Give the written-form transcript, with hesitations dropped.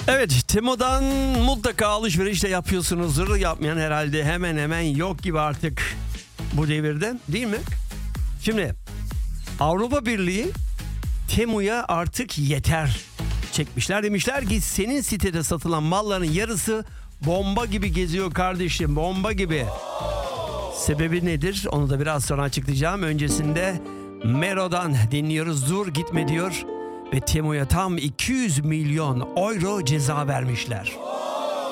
Evet, Temu'dan mutlaka alışveriş de yapıyorsunuzdur. Yapmayan herhalde hemen hemen yok gibi artık bu devirde, değil mi? Şimdi Avrupa Birliği Temu'ya artık yeter çekmişler. Demişler ki senin sitede satılan malların yarısı bomba gibi geziyor kardeşim, bomba gibi. Sebebi nedir? Onu da biraz sonra açıklayacağım. Öncesinde Mero'dan dinliyoruz. Dur gitme diyor. Ve Temu'ya tam 200 milyon euro ceza vermişler.